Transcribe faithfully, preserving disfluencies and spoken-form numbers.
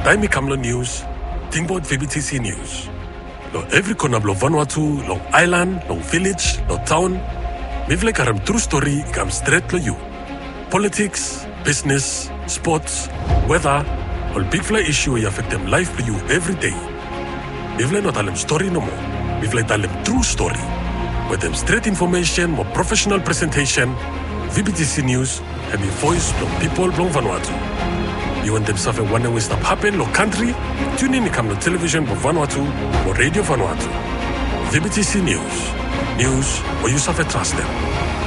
Taimi Kamlo News, Tingbot V B T C News. Lo every corner blo Vanuatu, long island, long village, lo town. Mivle karam true story ikam straight lo you. Politics, business, sports, weather, all big fly issue you affect them life for you every day. Mivle not tell them story no more. Mivle tell them true story. With them straight information, more professional presentation, V B T C News, and the voice from people from Vanuatu. You want them suffer one way stop happen, lo country, tune in come to television for Vanuatu or radio Vanuatu. V B T C News. News or you suffer trust them.